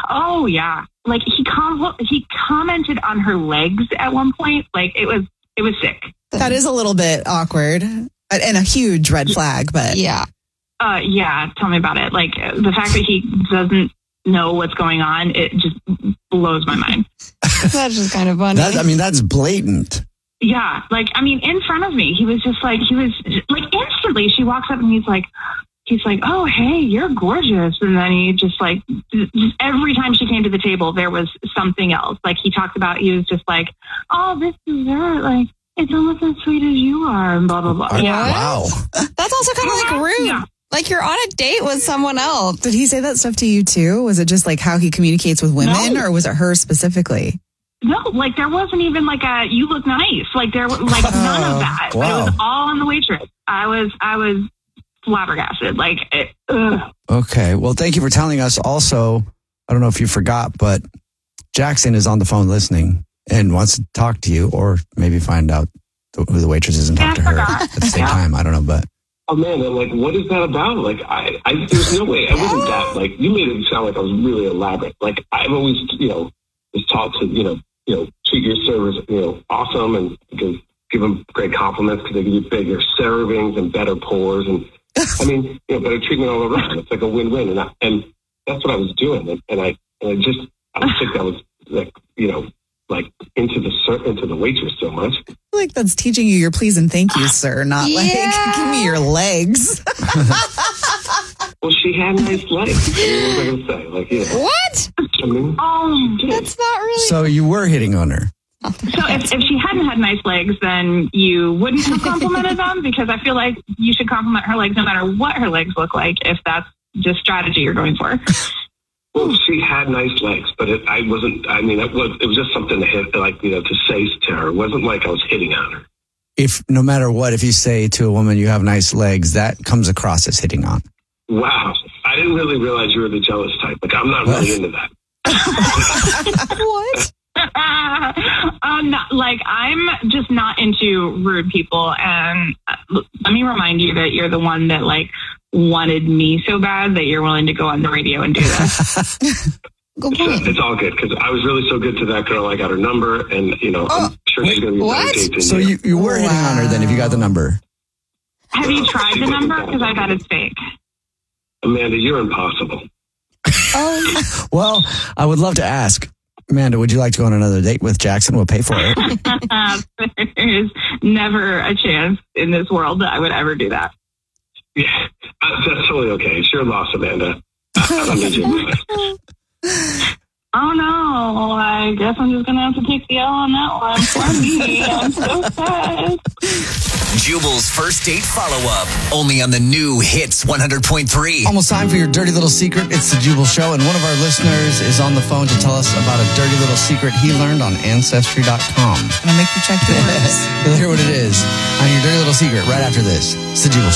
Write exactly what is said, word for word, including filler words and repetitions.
Oh, yeah. Like, he com- he commented on her legs at one point. Like, it was it was sick. That is a little bit awkward and a huge red flag, but... Yeah. Uh, yeah, tell me about it. Like, the fact that he doesn't know what's going on, it just blows my mind. That's just kind of funny. That, I mean, that's blatant. Yeah, like, I mean, in front of me, he was just like, he was, like, instantly, she walks up and he's like, he's like, oh, hey, you're gorgeous. And then he just, like, just every time she came to the table, there was something else. Like, he talked about, he was just like, oh, this dessert, like, it's almost as sweet as you are, and blah, blah, blah. Yeah. Wow. That's also kind of, like, rude. Yeah. Like, you're on a date with someone else. Did he say that stuff to you, too? Was it just, like, how he communicates with women, No. or was it her specifically? No, like, there wasn't even, like, a, you look nice. Like, there was, like, none of that. But Wow. it was all on the waitress. I was, I was flabbergasted. Like, it, ugh. Okay. Well, thank you for telling us. Also, I don't know if you forgot, but Jackson is on the phone listening and wants to talk to you, or maybe find out who the waitress is and talk Yeah, to I her forgot. at the same Yeah. time. I don't know, but Oh man, I'm like, what is that about? Like, I, I, there's no way. I wasn't that, like, you made it sound like I was really elaborate. Like, I've always, you know, was taught to, you know, you know, treat your servers, you know, awesome, and because give them great compliments because they give you bigger servings and better pours, and I mean, you know, better treatment all around. It's like a win-win, and I, and that's what I was doing, and, and I, and I just, I don't think that was like, you know, like into the ser- into the waitress so much. I feel like that's teaching you your please and thank you, sir, not like, Yeah. give me your legs. Well, she had nice legs. I mean, what was I going to say? Like, you know, What? I mean, Oh, That's not really... so you were hitting on her. so if, if she hadn't had nice legs, then you wouldn't have complimented them, because I feel like you should compliment her legs no matter what her legs look like, if that's the strategy you're going for. well, she had nice legs, but it, I wasn't. I mean, it was it was just something to hit, like, you know, to say to her. It wasn't like I was hitting on her. If no matter what, if you say to a woman you have nice legs, that comes across as hitting on. Wow, I didn't really realize you were the jealous type. Like, I'm not really into that. What? um, not, like, I'm just not into rude people. And uh, let me remind you that you're the one that, like, wanted me so bad that you're willing to go on the radio and do this. Good It's, point. it's all good because I was really so good to that girl. I got her number, and you know, I'm sure she's going to be a better what? date than So you. you, you were hitting on her then if you got the number. Have you tried the number? Because I bet it's fake. Amanda, you're impossible. Oh, Well, I would love to ask. Amanda, would you like to go on another date with Jackson? We'll pay for it. Uh, there's never a chance in this world that I would ever do that. Yeah, uh, that's totally okay. It's your loss, Amanda. I don't need you. Oh no, I guess I'm just gonna have to take the L on that one for me. I'm so sad. Jubal's first date follow-up, only on the new Hits one hundred point three. Almost time for your dirty little secret. It's the Jubal Show, and one of our listeners is on the phone to tell us about a dirty little secret he learned on Ancestry dot com. Gonna make you check yours. You'll hear what it is on your dirty little secret right after this. It's the Jubal Show.